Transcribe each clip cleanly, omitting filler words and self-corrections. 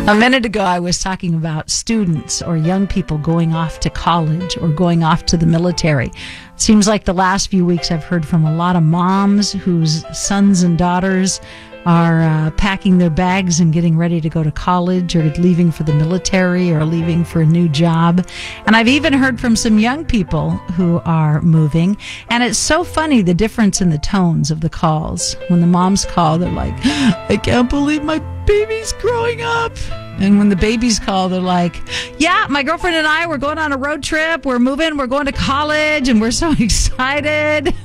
A minute ago, I was talking about students or young people going off to college or going off to the military. Seems like the last few weeks I've heard from a lot of moms whose sons and daughters are packing their bags and getting ready to go to college or leaving for the military or leaving for a new job. And I've even heard from some young people who are moving. And it's so funny, the difference in the tones of the calls. When the moms call, they're like, I can't believe my baby's growing up. And when the babies call, they're like, yeah, my girlfriend and I, we're going on a road trip. We're moving. We're going to college and we're so excited.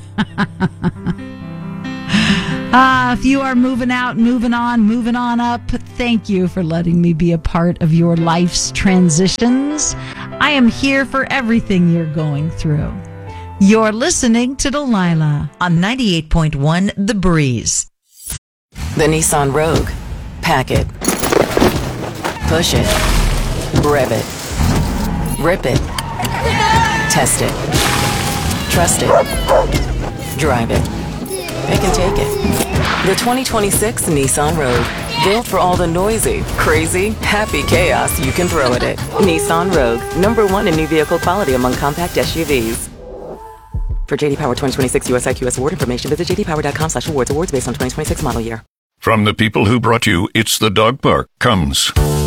If you are moving out, moving on up, thank you for letting me be a part of your life's transitions. I am here for everything you're going through. You're listening to Delilah on 98.1 The Breeze. The Nissan Rogue. Pack it. Push it. Rev it. Rip it. Test it. Trust it. Drive it. It can take it. The 2026 Nissan Rogue. Built for all the noisy, crazy, happy chaos you can throw at it. Nissan Rogue. #1 in new vehicle quality among compact SUVs. For JD Power 2026 US IQS award information, visit jdpower.com/awards. Awards based on 2026 model year. From the people who brought you It's the Dog Park comes